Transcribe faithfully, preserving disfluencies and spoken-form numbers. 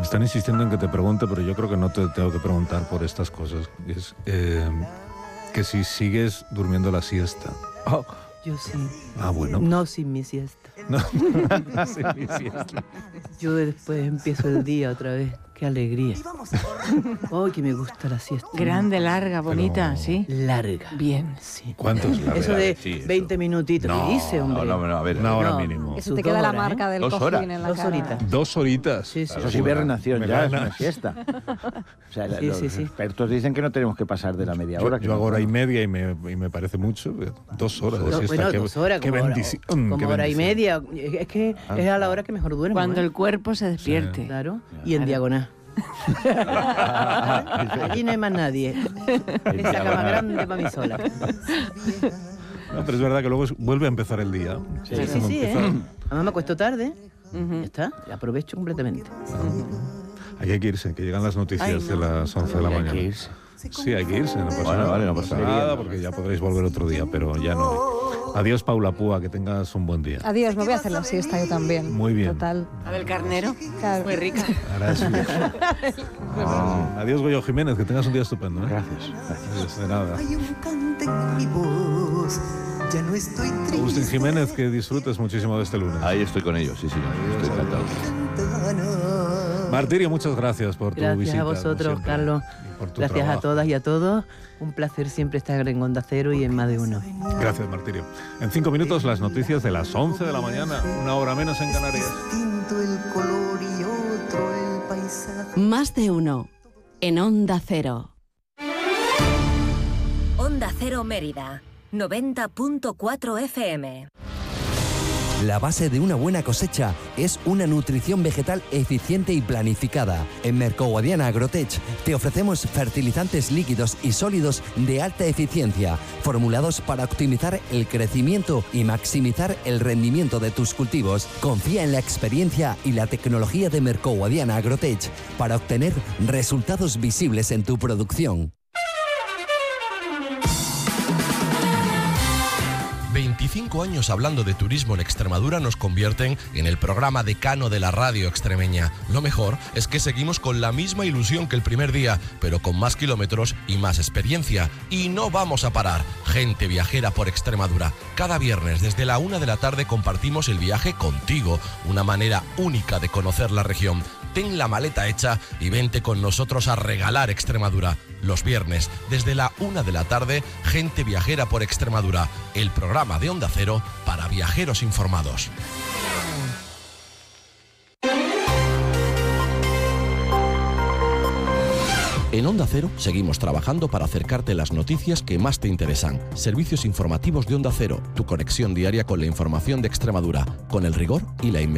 están insistiendo en que te pregunte, pero yo creo que no te tengo que preguntar por estas cosas. Es eh, que si sigues durmiendo la siesta. Oh. Yo sí. Ah, bueno. No sin mi siesta. No, sin mi siesta. Yo después empiezo el día otra vez. Qué alegría. Oh, que me gusta la siesta. Grande, larga, bonita, Pero... sí. Larga. Bien. Sí. ¿Cuántos larga? Eso de sí, eso. veinte minutitos. No, ¿Qué dice, hombre? no, no, no, a ver. Una hora No, mínimo. Eso Sus te queda dos la horas, marca ¿eh? del Dos cojín horas. en la Dos cara. horitas. Dos horitas. Sí, sí. Eso es hibernación, Me ya es ganas. una siesta. O sea, Sí, los sí, sí. expertos dicen que no tenemos que pasar de la media Yo, hora. que yo no- hago hora y media y me, y me parece mucho. Dos horas de No, siesta. bueno, qué, dos horas, qué como hora- bendición. como qué hora y bendición. media. Es que es a la hora que mejor duermo. Cuando ¿eh? el cuerpo se despierte. Claro. Y en Claro. diagonal. Allí no hay más nadie. Esa cama grande para mí sola. No, pero es verdad que luego es- vuelve a empezar el día. Sí, sí, Como sí. ¿eh? empieza- Además me acuesto tarde. Ujú. Ya está. Aprovecho completamente. Ahí hay que irse, que llegan las noticias Ay, de no. las once de la Hay mañana. que irse. Sí, hay que irse, no pasa Bueno, nada. vale, no no pasa pasa nada. nada, porque ya podréis volver otro día, pero ya no hoy. Adiós, Paula Púa, que tengas un buen día. Adiós, me voy a hacer la siesta yo también. Muy bien. Total. A ver, carnero. Claro. Muy rica. Ahora es viejo. Ah, adiós, Goyo Jiménez, que tengas un día estupendo. ¿eh? Gracias, gracias. Adiós, de nada. Hay un cante en mi voz, ya no estoy triste. Agustín Jiménez, que disfrutes muchísimo de este lunes. Ahí estoy con ellos, sí, sí, estoy encantado. Martirio, muchas gracias por tu Gracias visita. a como vosotros, siempre, Carlos. y por tu Gracias trabajo. a todas y a todos. Un placer siempre estar en Onda Cero y en más de uno. Gracias, Martirio. En cinco minutos, las noticias de las once de la mañana, una hora menos en Canarias. Distinto el color y otro el paisaje. Más de uno en Onda Cero. Onda Cero Mérida, noventa punto cuatro F M. La base de una buena cosecha es una nutrición vegetal eficiente y planificada. En Mercoguadiana Agrotech te ofrecemos fertilizantes líquidos y sólidos de alta eficiencia, formulados para optimizar el crecimiento y maximizar el rendimiento de tus cultivos. Confía en la experiencia y la tecnología de Mercoguadiana Agrotech para obtener resultados visibles en tu producción. veinticinco años hablando de turismo en Extremadura nos convierten en el programa decano de la radio extremeña. Lo mejor es que seguimos con la misma ilusión que el primer día, pero con más kilómetros y más experiencia. Y no vamos a parar. Gente viajera por Extremadura. Cada viernes desde la una de la tarde compartimos el viaje contigo, una manera única de conocer la región. Ten la maleta hecha y vente con nosotros a regalar Extremadura. Los viernes, desde la una de la tarde, Gente viajera por Extremadura, el programa de Onda Cero para viajeros informados. En Onda Cero seguimos trabajando para acercarte las noticias que más te interesan. Servicios informativos de Onda Cero, tu conexión diaria con la información de Extremadura, con el rigor y la inmediatez